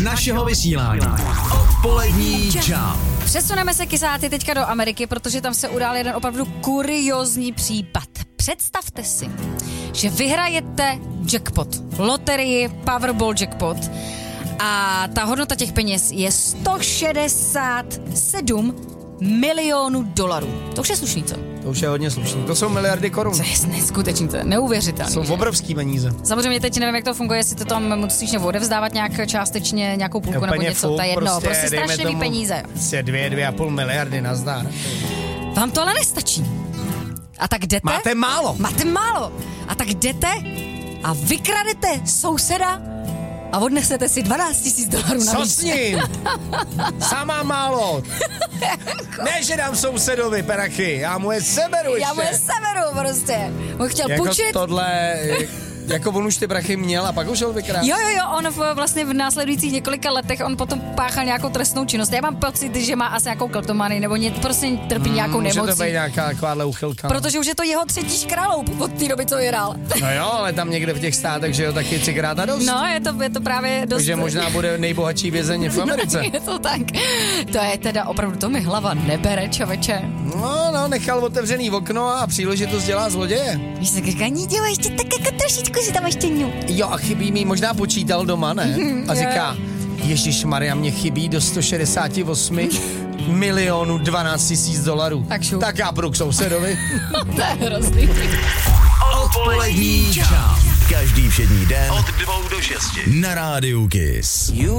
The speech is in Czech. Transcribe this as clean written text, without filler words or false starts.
našeho vysílání. Odpolední Jump. Přesuneme se kysáty teďka do Ameriky, protože tam se udál jeden opravdu kuriózní případ. Představte si, že vyhrajete jackpot, loterii Powerball jackpot a ta hodnota těch peněz je 167 milionů dolarů. To už je slušný, co? To už je hodně slušný. To jsou miliardy korun. To je neskutečný, to je neuvěřitelné. Jsou obrovský peníze. Samozřejmě teď nevím, jak to funguje, jestli to tam musíš odevzdávat nějak částečně, nějakou půlku nebo něco, to je jedno. Prostě strašlivý peníze. 2,5 miliardy, nazdar. Vám to ale nestačí. A tak jdete... Máte málo. A tak jdete a vykradete souseda a odnesete si 12 000 dolarů navíc. Co s ním? Sama málo. Ne, že dám sousedovi prachy, já mu je seberu ještě. Já mu je seberu prostě. On chtěl jako půjčit. Tohle... Jako on už ty prachy měl a pak už ho vykrát. Jo, on vlastně v následujících několika letech on potom páchal nějakou trestnou činnost. Já mám pocit, že má asi nějakou kleptomanii nebo prostě trpí nějakou nemocí. Může to být nějaká takováhle uchylka. Protože už je to jeho třetí škraloup od té doby, co vyhrál. No jo, ale tam někde v těch státech, že jo, taky 3krát a dost. No, je to právě dost. Takže možná bude nejbohatší vězeň v Americe. Je to tak. To je teda opravdu, to mi hlava nebere, čověče. No, nechal otevřený okno a příležitost dělá zloděje. Víš, tak říká, dělá ještě tak jako trošičku si tam ještě ňu. Jo, a chybí mi, možná počítal doma, ne? A říká, Ježišmarja, mě chybí do 168 milionů 12 000 dolarů. Tak já půjdu k sousedovi. To je hrozný. Odpolední Jump. Každý všední den od 2 do 6 na rádiu Kiss.